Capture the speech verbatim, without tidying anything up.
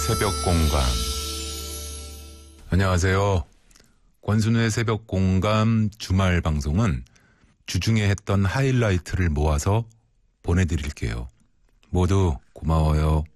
새벽공감. 안녕하세요. 권순우의 새벽공감 주말 방송은 주중에 했던 하이라이트를 모아서 보내드릴게요. 모두 고마워요.